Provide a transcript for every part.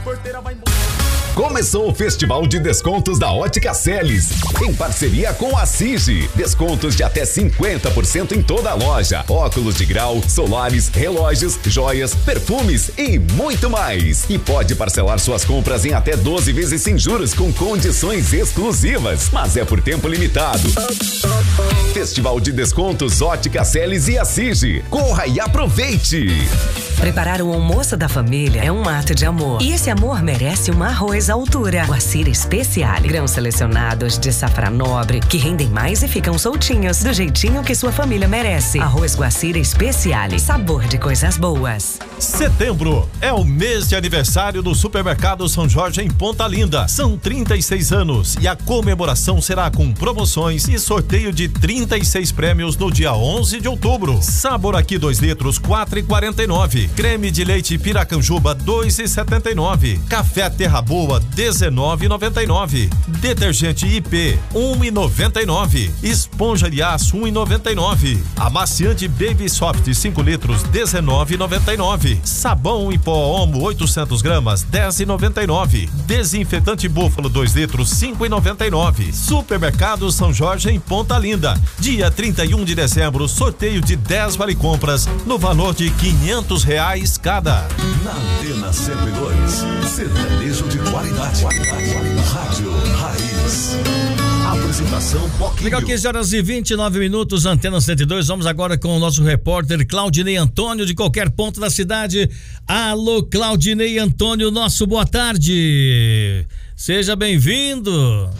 Começou o Festival de Descontos da Ótica Celes, em parceria com a CIGI. Descontos de até 50% em toda a loja. Óculos de grau, solares, relógios, joias, perfumes e muito mais. E pode parcelar suas compras em até 12 vezes sem juros com condições exclusivas. Mas é por tempo limitado. Festival de Descontos Ótica Celes e a CIGI. Corra e aproveite! Preparar o almoço da família é um ato de amor. E esse amor merece um arroz à altura. Guacira Speciale. Grãos selecionados de safra nobre, que rendem mais e ficam soltinhos, do jeitinho que sua família merece. Arroz Guacira Speciale. Sabor de coisas boas. Setembro é o mês de aniversário do Supermercado São Jorge em Ponta Linda. São 36 anos e a comemoração será com promoções e sorteio de 36 prêmios no dia 11 de outubro. Sabor aqui 2 litros, R$4,49. Creme de leite Piracanjuba, R$2,79. Café Terra Boa, R$19,99. Detergente IP, R$1,99. Esponja de aço, R$1,99. Amaciante Baby Soft 5 litros, R$19,99. Sabão em pó Omo 800 gramas, R$10,99. Desinfetante Búfalo 2 litros, R$5,99. Supermercado São Jorge em Ponta Linda. Dia 31 de dezembro, sorteio de 10 vale-compras no valor de R$500 cada. Na Antena 102, sertanejo de qualidade. Rádio Raiz. Apresentação Boquinho. Legal, 15h29, Antena 102. Vamos agora com o nosso repórter Claudinei Antônio, de qualquer ponto da cidade. Alô, Claudinei Antônio, nosso boa tarde. Seja bem-vindo.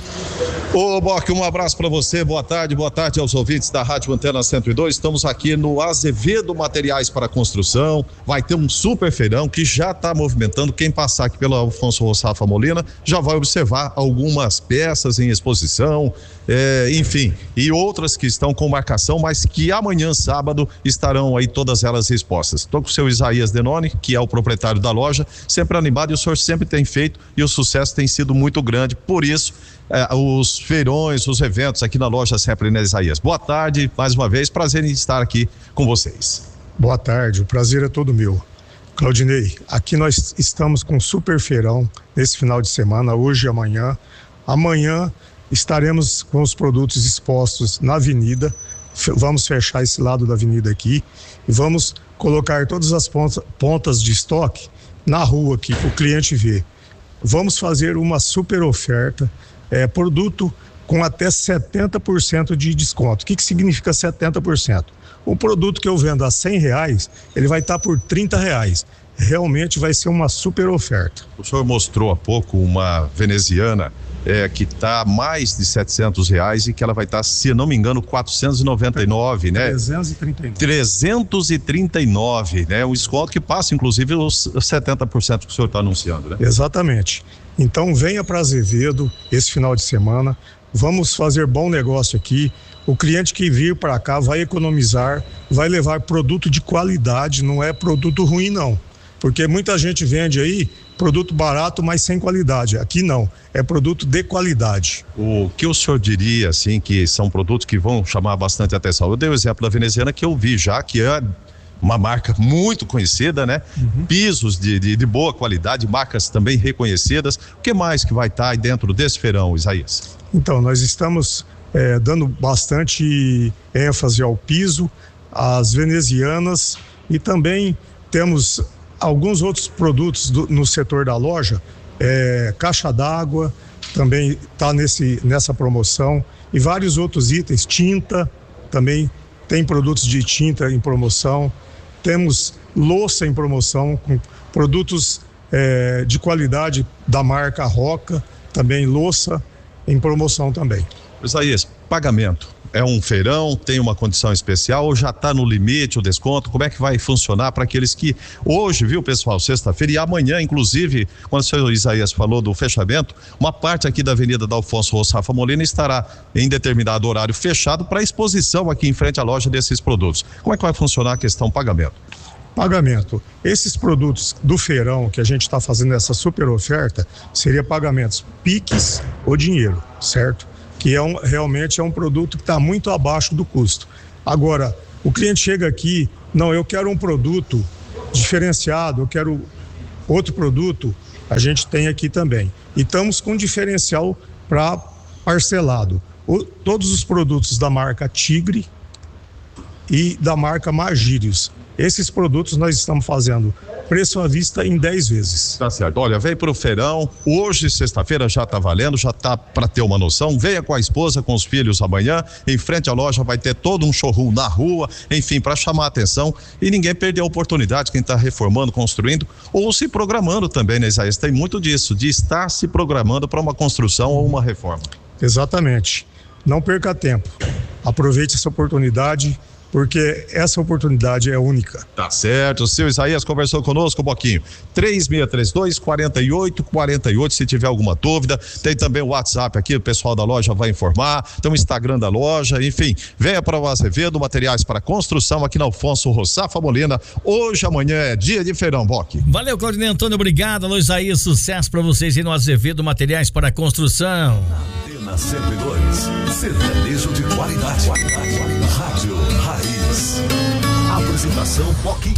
Ô, Boque, um abraço para você, boa tarde aos ouvintes da Rádio Antena 102. Estamos aqui no Azevedo Materiais para Construção. Vai ter um super feirão que já está movimentando. Quem passar aqui pelo Alfonso Roçafa Molina já vai observar algumas peças em exposição, enfim, e outras que estão com marcação, mas que amanhã, sábado, estarão aí todas elas expostas. Estou com o seu Isaías Denoni, que é o proprietário da loja, sempre animado, e o senhor sempre tem feito, e o sucesso tem sido muito grande. Por isso, os feirões, os eventos aqui na loja sempre, né, Isaías? Boa tarde, mais uma vez, prazer em estar aqui com vocês. Boa tarde, o prazer é todo meu. Claudinei, aqui nós estamos com um super feirão nesse final de semana, hoje e amanhã. Amanhã estaremos com os produtos expostos na avenida, vamos fechar esse lado da avenida aqui e vamos colocar todas as pontas de estoque na rua aqui, para o cliente ver. Vamos fazer uma super oferta, produto com até 70% de desconto. O que significa 70%? O produto que eu vendo a R$100, ele vai estar por R$30. Realmente vai ser uma super oferta. O senhor mostrou há pouco uma veneziana que está mais de R$700 e que ela vai estar, se não me engano, 499, né? 339, né? Um desconto que passa, inclusive, os 70% que o senhor está anunciando, né? Exatamente. Então venha para Azevedo esse final de semana, vamos fazer bom negócio aqui. O cliente que vir para cá vai economizar, vai levar produto de qualidade, não é produto ruim não, porque muita gente vende aí produto barato, mas sem qualidade. Aqui não, é produto de qualidade. O que o senhor diria, assim, que são produtos que vão chamar bastante atenção? Eu dei o exemplo da veneziana que eu vi já, que é uma marca muito conhecida, né? Uhum. Pisos de boa qualidade, marcas também reconhecidas. O que mais que vai estar aí dentro desse feirão, Isaías? Então, nós estamos dando bastante ênfase ao piso, às venezianas, e também temos alguns outros produtos no setor da loja, caixa d'água também está nessa promoção, e vários outros itens, tinta também, tem produtos de tinta em promoção, temos louça em promoção, com produtos de qualidade da marca Roca, também louça em promoção também. Isaías, pagamento. É um feirão, tem uma condição especial ou já está no limite o desconto? Como é que vai funcionar para aqueles que hoje, viu, pessoal, sexta-feira e amanhã, inclusive, quando o senhor Isaías falou do fechamento, uma parte aqui da Avenida da Alfonso Roçafa Molina estará em determinado horário fechado para exposição aqui em frente à loja desses produtos. Como é que vai funcionar a questão pagamento? Pagamento. Esses produtos do feirão que a gente está fazendo essa super oferta, seria pagamentos Pix ou dinheiro, certo? Que realmente é um produto que está muito abaixo do custo. Agora, o cliente chega aqui, não, eu quero um produto diferenciado, eu quero outro produto, a gente tem aqui também. E estamos com diferencial para parcelado. Todos os produtos da marca Tigre e da marca Magírios. Esses produtos nós estamos fazendo preço à vista em 10 vezes. Tá certo. Olha, vem pro feirão. Hoje, sexta-feira, já tá valendo, já tá para ter uma noção. Venha com a esposa, com os filhos amanhã. Em frente à loja vai ter todo um showroom na rua, enfim, para chamar a atenção e ninguém perder a oportunidade, quem tá reformando, construindo ou se programando também, né, Isaías? Tem muito disso, de estar se programando para uma construção ou uma reforma. Exatamente. Não perca tempo. Aproveite essa oportunidade, porque essa oportunidade é única. Tá certo, o seu Isaías conversou conosco, Boquinho. 3632-4848, se tiver alguma dúvida. Tem também o WhatsApp aqui, o pessoal da loja vai informar. Tem o Instagram da loja, enfim. Venha para o Azevedo, materiais para construção, aqui na Alfonso Roçafa Molina. Hoje, amanhã é dia de feirão, Boque. Valeu, Claudinei Antônio, obrigado. Alô, Isaías, sucesso para vocês aí no Azevedo, materiais para construção. Antena 102, sertanejo de qualidade. Rádio Raiz. Apresentação Boquinho.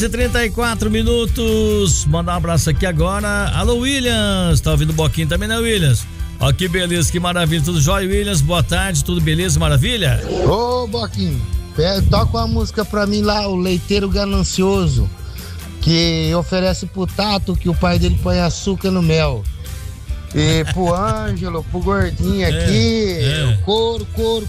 15h34. Mandar um abraço aqui agora. Alô, Williams. Tá ouvindo o Boquinho também, né, Williams? Ó, que beleza, que maravilha. Tudo jóia, Williams? Boa tarde, tudo beleza, maravilha? Ô, Boquinho, toca uma música pra mim lá, o Leiteiro Ganancioso, que oferece pro Tato que o pai dele põe açúcar no mel. E pro Ângelo, pro Gordinho aqui, couro.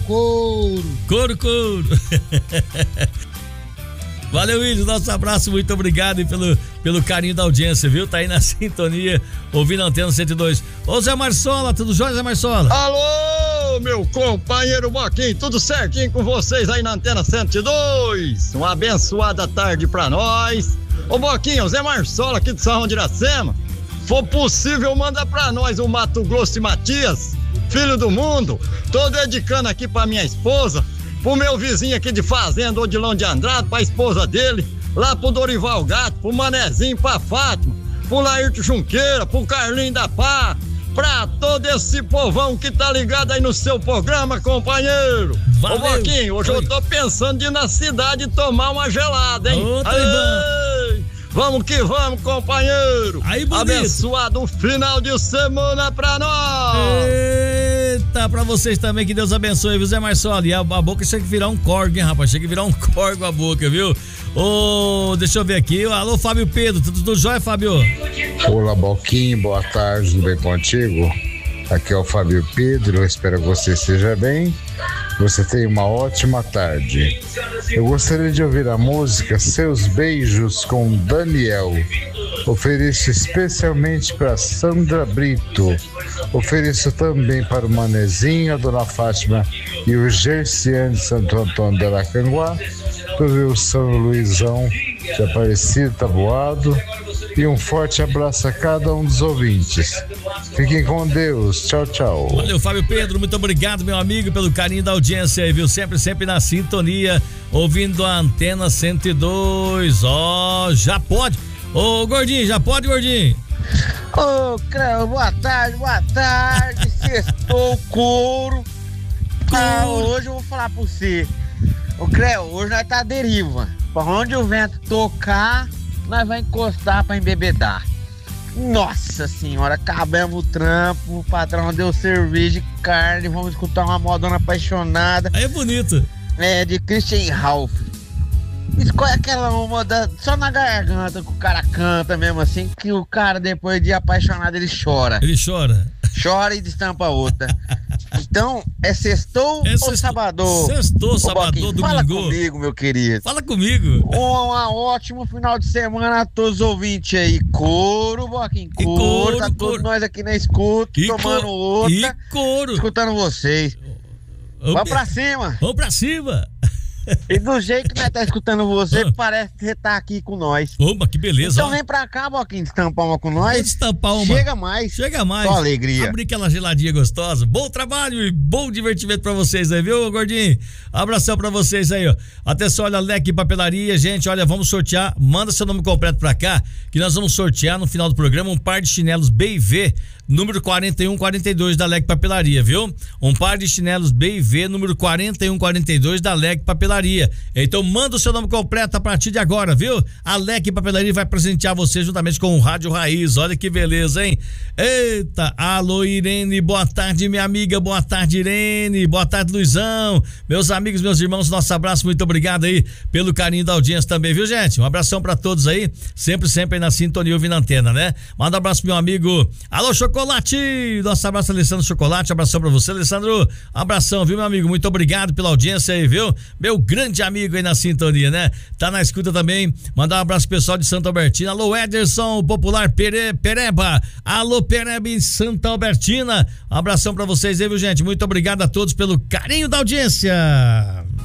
Valeu, William, nosso abraço, muito obrigado e pelo carinho da audiência, viu? Tá aí na sintonia, ouvindo a Antena 102. Ô, Zé Marsola, tudo jóia, Zé Marsola? Alô, meu companheiro Boquinho, tudo certinho com vocês aí na Antena 102? Uma abençoada tarde pra nós. Ô, Boquinho, o Zé Marsola aqui de São João de Iracema. For possível, manda pra nós o Mato Grosso e Matias, filho do mundo. Tô dedicando aqui pra minha esposa, pro meu vizinho aqui de fazenda, Odilão de Andrade, pra esposa dele, lá pro Dorival Gato, pro Manezinho, pra Fátima, pro Laírto Junqueira, pro Carlinho da Pá, pra todo esse povão que tá ligado aí no seu programa, companheiro. Valeu. Ô, Boquinho, hoje eu tô pensando de ir na cidade tomar uma gelada, hein? Vamos que vamos, companheiro. Aí, bonito. Abençoado final de semana pra nós. Eita, pra vocês também, que Deus abençoe, viu, Zé Marsola? E a boca chega que virar um corgo, hein, rapaz? Chega que virar um corgo a boca, viu? Deixa eu ver aqui. Alô, Fábio Pedro, tudo jóia, Fábio? Olá, Boquinho, boa tarde, tudo bem contigo? Aqui é o Fábio Pedro, eu espero que você esteja bem. Você tenha uma ótima tarde. Eu gostaria de ouvir a música Seus Beijos com Daniel. Ofereço especialmente para Sandra Brito. Ofereço também para o Manezinho, a Dona Fátima e o Gerciane de Santo Antônio de Aracanguá, para o São Luizão de Aparecido, Taboado. E um forte abraço a cada um dos ouvintes. Fiquem com Deus. Tchau, tchau. Valeu, Fábio Pedro. Muito obrigado, meu amigo, pelo carinho da audiência aí, viu? Sempre na sintonia, ouvindo a Antena 102. Já pode. Ô, Gordinho, já pode, Gordinho? Ô, Creu, boa tarde. Sextou couro. Hoje eu vou falar pra você. Ô, Creu, hoje nós tá à deriva. Pra onde o vento tocar, nós vai encostar pra embebedar. Nossa senhora, acabamos o trampo, o patrão deu cerveja e carne, vamos escutar uma modona apaixonada. Aí é bonito. De Christian Ralph. Escolhe aquela moda só na garganta que o cara canta mesmo assim, que o cara depois de apaixonado ele chora. Chora e destampa outra. Então, é sextou ou sabadão? Sextou, sabadão, domingo. Fala comigo, meu querido. Fala comigo. Um ótimo final de semana a todos os ouvintes aí. Couro, Boquinho, couro. Tá todos nós aqui na escuta, tomando outra. E couro. Escutando vocês. Vamos pra cima. Vamos pra cima. E do jeito que nós tá escutando você, parece que você tá aqui com nós. Opa, que beleza. Então vem pra cá, Boquinho, estampar uma com nós. Estampar uma. Chega mais. Só alegria. Abrir aquela geladinha gostosa. Bom trabalho e bom divertimento pra vocês aí, viu, Gordinho? Abração pra vocês aí, ó. Atenção, olha, Leque Papelaria, gente, olha, vamos sortear. Manda seu nome completo pra cá, que nós vamos sortear no final do programa um par de chinelos B&V, número 4142 da Leque Papelaria, viu? Um par de chinelos B&V, número 4142 da Leque Papelaria. Papelaria. Então manda o seu nome completo a partir de agora, viu? A Leque Papelaria vai presentear você juntamente com o Rádio Raiz. Olha que beleza, hein? Eita, alô Irene, boa tarde minha amiga, boa tarde Irene, boa tarde Luizão, meus amigos, meus irmãos, nosso abraço, muito obrigado aí pelo carinho da audiência também, viu gente? Um abração pra todos aí, sempre aí na sintonia ouvindo a antena, né? Manda um abraço pro meu amigo, alô Chocolate, nosso abraço Alessandro Chocolate, abração pra você Alessandro, abração, viu meu amigo, muito obrigado pela audiência aí, viu? Meu grande amigo aí na sintonia, né? Tá na escuta também, mandar um abraço pro pessoal de Santa Albertina, alô Ederson, popular Pereba, alô Pereba em Santa Albertina, um abração pra vocês aí, viu gente? Muito obrigado a todos pelo carinho da audiência.